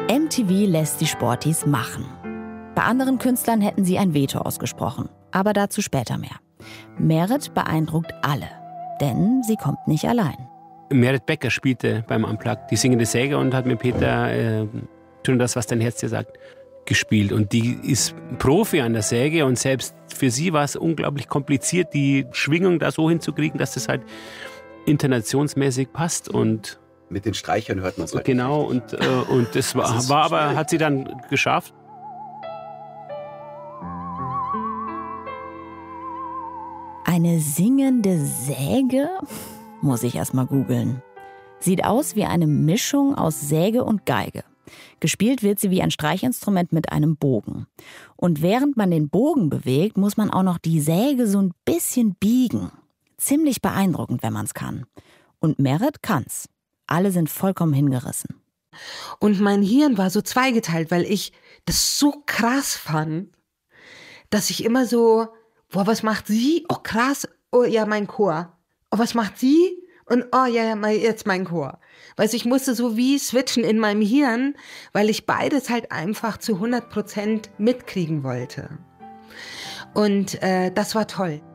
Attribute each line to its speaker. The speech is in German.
Speaker 1: MTV lässt die Sporties machen. Bei anderen Künstlern hätten sie ein Veto ausgesprochen. Aber dazu später mehr. Merit beeindruckt alle. Denn sie kommt nicht allein.
Speaker 2: Merit Becker spielte beim Unplugged die singende Säge und hat mit Peter schon das, was dein Herz dir sagt, gespielt. Und die ist Profi an der Säge und selbst für sie war es unglaublich kompliziert, die Schwingung da so hinzukriegen, dass das halt intonationsmäßig passt. Und
Speaker 3: mit den Streichern hört man es halt.
Speaker 2: Genau, und das war aber, hat sie dann geschafft.
Speaker 1: Eine singende Säge? Muss ich erst mal googeln. Sieht aus wie eine Mischung aus Säge und Geige. Gespielt wird sie wie ein Streichinstrument mit einem Bogen. Und während man den Bogen bewegt, muss man auch noch die Säge so ein bisschen biegen. Ziemlich beeindruckend, wenn man es kann. Und Merit kann's. Alle sind vollkommen hingerissen.
Speaker 4: Und mein Hirn war so zweigeteilt, weil ich das so krass fand, dass ich immer so, boah, was macht sie? Oh, krass. Oh, ja, mein Chor. Oh, was macht sie? Und oh, ja, jetzt mein Chor. Weißt du, ich musste so wie switchen in meinem Hirn, weil ich beides halt einfach zu 100% mitkriegen wollte. Und das war toll.